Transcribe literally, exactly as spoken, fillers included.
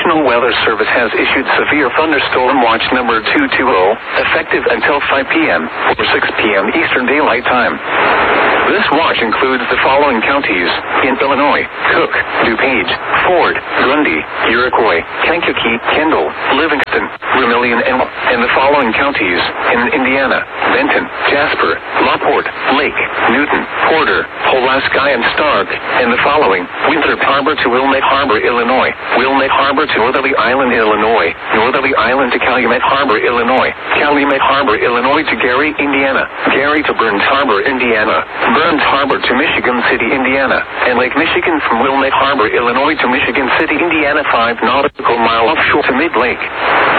National Weather Service has issued severe thunderstorm watch number two twenty, effective until five p.m. or six p.m. Eastern Daylight Time. This watch includes the following counties in Illinois: Cook, DuPage, Ford, Grundy, Iroquois, Kankakee, Kendall, Livingston, Vermilion, and, and the following counties in Indiana: Benton, Jasper, Lockport, Lake, Newton, Porter, Pulaski, and Stark, and the following: Winthrop Harbor to Wilmette Harbor, Illinois; Wilmette Harbor to Northerly Island, Illinois; Northerly Island to Calumet Harbor, Illinois; Calumet Harbor, Illinois to Gary, Indiana; Gary to Burns Harbor, Indiana; Burns Harbor to Michigan City, Indiana; and Lake Michigan from Wilmette Harbor, Illinois to Michigan City, Indiana, five nautical mile offshore to Mid Lake.